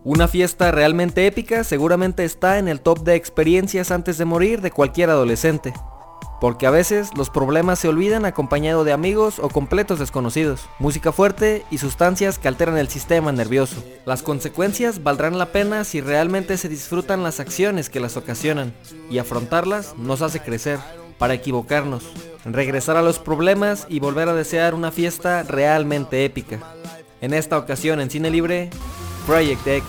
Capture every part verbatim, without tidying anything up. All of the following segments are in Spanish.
Una fiesta realmente épica seguramente está en el top de experiencias antes de morir de cualquier adolescente, porque a veces los problemas se olvidan acompañado de amigos o completos desconocidos, música fuerte y sustancias que alteran el sistema nervioso. Las consecuencias valdrán la pena si realmente se disfrutan las acciones que las ocasionan, y afrontarlas nos hace crecer, para equivocarnos, regresar a los problemas y volver a desear una fiesta realmente épica. En esta ocasión en Cine Libre, Project X.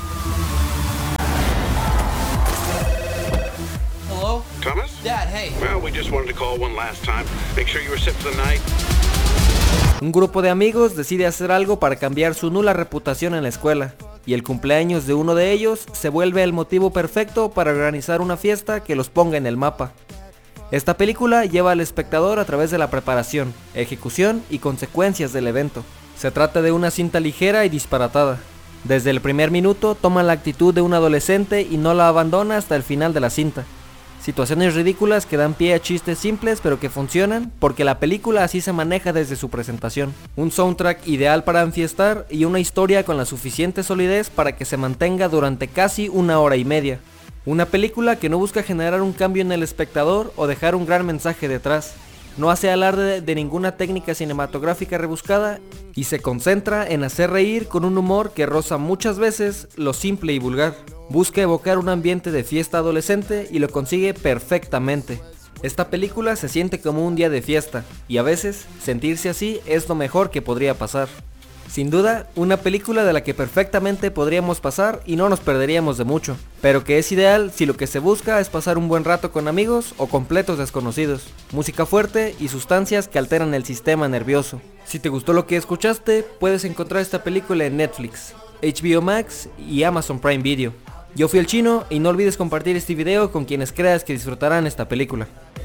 Hello? Thomas? Dad, hey. Well, we just wanted to call one last time. Make sure you were set for the night. Un grupo de amigos decide hacer algo para cambiar su nula reputación en la escuela, y el cumpleaños de uno de ellos se vuelve el motivo perfecto para organizar una fiesta que los ponga en el mapa. Esta película lleva al espectador a través de la preparación, ejecución y consecuencias del evento. Se trata de una cinta ligera y disparatada. Desde el primer minuto toma la actitud de un adolescente y no la abandona hasta el final de la cinta. Situaciones ridículas que dan pie a chistes simples pero que funcionan porque la película así se maneja desde su presentación. Un soundtrack ideal para enfiestar y una historia con la suficiente solidez para que se mantenga durante casi una hora y media. Una película que no busca generar un cambio en el espectador o dejar un gran mensaje detrás. No hace alarde de ninguna técnica cinematográfica rebuscada y se concentra en hacer reír con un humor que roza muchas veces lo simple y vulgar. Busca evocar un ambiente de fiesta adolescente y lo consigue perfectamente. Esta película se siente como un día de fiesta y a veces sentirse así es lo mejor que podría pasar. Sin duda, una película de la que perfectamente podríamos pasar y no nos perderíamos de mucho, pero que es ideal si lo que se busca es pasar un buen rato con amigos o completos desconocidos, música fuerte y sustancias que alteran el sistema nervioso. Si te gustó lo que escuchaste, puedes encontrar esta película en Netflix, H B O Max y Amazon Prime Video. Yo fui el Chino y no olvides compartir este video con quienes creas que disfrutarán esta película.